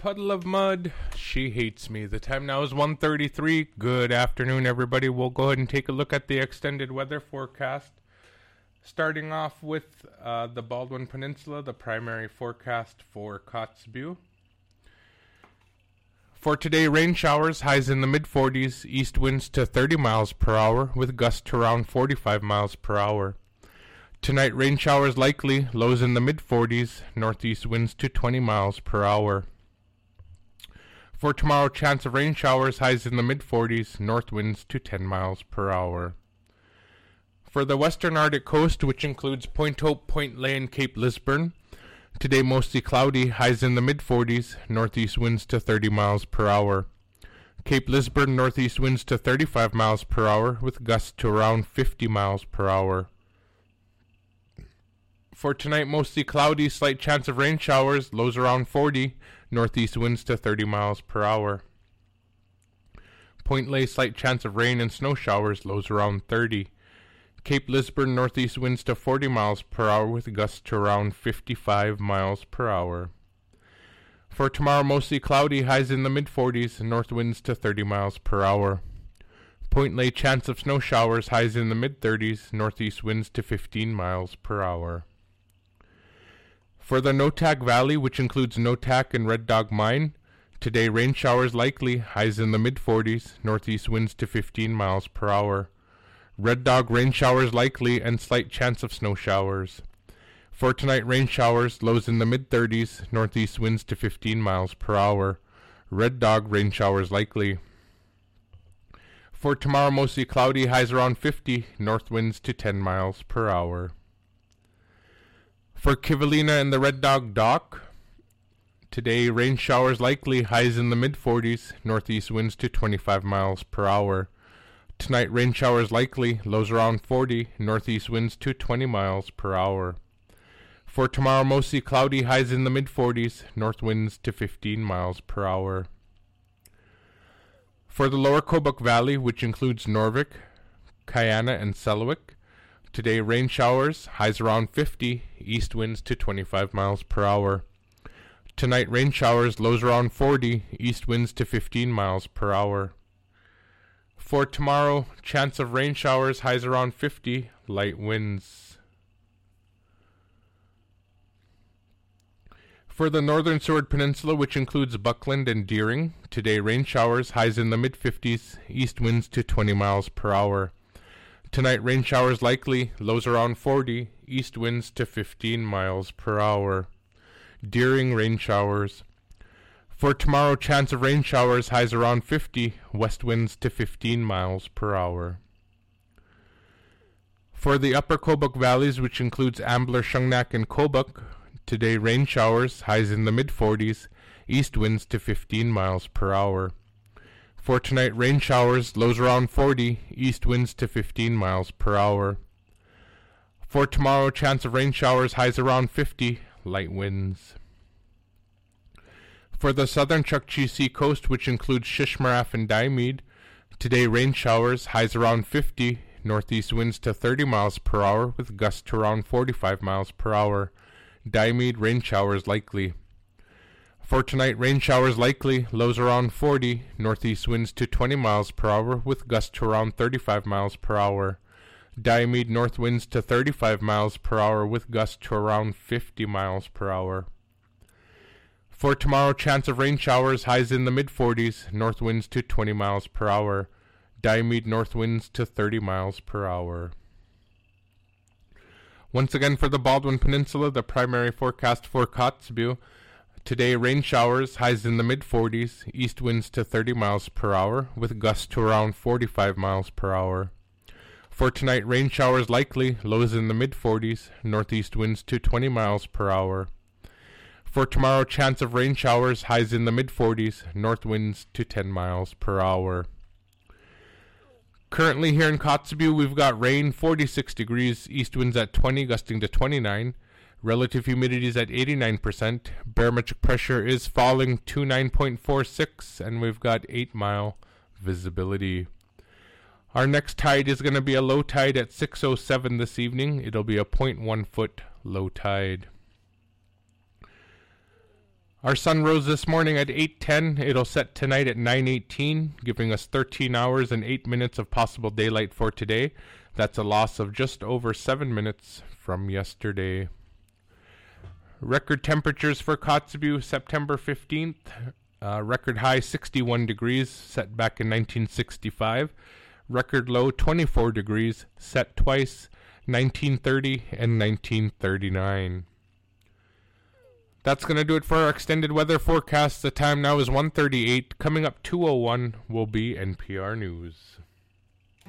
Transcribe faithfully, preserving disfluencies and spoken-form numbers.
Puddle of mud, she hates me. The time now is one thirty-three. Good afternoon, everybody. We'll go ahead and take a look at the extended weather forecast. Starting off with uh, the Baldwin Peninsula, the primary forecast for Kotzebue. For today, rain showers, highs in the mid forties, east winds to thirty miles per hour, with gusts to around forty-five miles per hour. Tonight, rain showers likely, lows in the mid forties, northeast winds to twenty miles per hour. For tomorrow, chance of rain showers, highs in the mid forties, north winds to ten miles per hour. For the western Arctic coast, which includes Point Hope, Point Ley, and Cape Lisburne, today mostly cloudy, highs in the mid forties, northeast winds to thirty miles per hour. Cape Lisburne, northeast winds to thirty-five miles per hour, with gusts to around fifty miles per hour. For tonight, mostly cloudy, slight chance of rain showers, lows around forty, northeast winds to thirty miles per hour. Point Ley, slight chance of rain and snow showers, lows around thirty. Cape Lisburne, northeast winds to forty miles per hour, with gusts to around fifty-five miles per hour. For tomorrow, mostly cloudy, highs in the mid forties, north winds to thirty miles per hour. Point Ley, chance of snow showers, highs in the mid thirties, northeast winds to fifteen miles per hour. For the Noatak Valley, which includes Noatak and Red Dog Mine, today rain showers likely, highs in the mid forties, northeast winds to fifteen miles per hour. Red Dog, rain showers likely and slight chance of snow showers. For tonight, rain showers, lows in the mid thirties, northeast winds to fifteen miles per hour. Red Dog, rain showers likely. For tomorrow, mostly cloudy, highs around fifty, north winds to ten miles per hour. For Kivalina and the Red Dog Dock, today rain showers likely, highs in the mid forties, northeast winds to twenty-five miles per hour. Tonight, rain showers likely, lows around forty, northeast winds to twenty miles per hour. For tomorrow, mostly cloudy, highs in the mid forties, north winds to fifteen miles per hour. For the lower Kobuk Valley, which includes Norvik, Kayana, and Selawik, today rain showers, highs around fifty, east winds to twenty-five miles per hour. Tonight, rain showers, lows around forty, east winds to fifteen miles per hour. For tomorrow, chance of rain showers, highs around fifty, light winds. For the northern Seward Peninsula, which includes Buckland and Deering, today rain showers, highs in the mid fifties, east winds to twenty miles per hour. Tonight, rain showers likely, lows around forty, east winds to fifteen miles per hour. Deering, rain showers. For tomorrow, chance of rain showers, highs around fifty, west winds to fifteen miles per hour. For the upper Kobuk valleys, which includes Ambler, Shungnak, and Kobuk, today rain showers, highs in the mid forties, east winds to fifteen miles per hour. For tonight, rain showers, lows around forty, east winds to fifteen miles per hour. For tomorrow, chance of rain showers, highs around fifty, light winds. For the southern Chukchi Sea coast, which includes Shishmaref and Diomede, today rain showers, highs around fifty, northeast winds to thirty miles per hour, with gusts to around forty-five miles per hour. Diomede, rain showers likely. For tonight, rain showers likely, lows around forty, northeast winds to twenty miles per hour, with gusts to around thirty-five miles per hour. Diomede, north winds to thirty-five miles per hour, with gusts to around fifty miles per hour. For tomorrow, chance of rain showers, highs in the mid forties, north winds to twenty miles per hour. Diomede, north winds to thirty miles per hour. Once again, for the Baldwin Peninsula, the primary forecast for Kotzebue, today, rain showers, highs in the mid forties, east winds to thirty miles per hour, with gusts to around forty-five miles per hour. For tonight, rain showers likely, lows in the mid forties, northeast winds to twenty miles per hour. For tomorrow, chance of rain showers, highs in the mid forties, north winds to ten miles per hour. Currently here in Kotzebue, we've got rain, forty-six degrees, east winds at twenty, gusting to twenty-nine. Relative humidity is at eighty-nine percent. Barometric pressure is falling to nine point four six, and we've got eight mile visibility. Our next tide is going to be a low tide at six oh seven this evening. It'll be a zero point one foot low tide. Our sun rose this morning at eight ten. It'll set tonight at nine eighteen, giving us thirteen hours and eight minutes of possible daylight for today. That's a loss of just over seven minutes from yesterday. Record temperatures for Kotzebue, September fifteenth. Uh, record high sixty-one degrees, set back in nineteen sixty-five. Record low twenty-four degrees, set twice, nineteen thirty and nineteen thirty-nine. That's going to do it for our extended weather forecast. The time now is one thirty-eight. Coming up two oh one will be N P R News.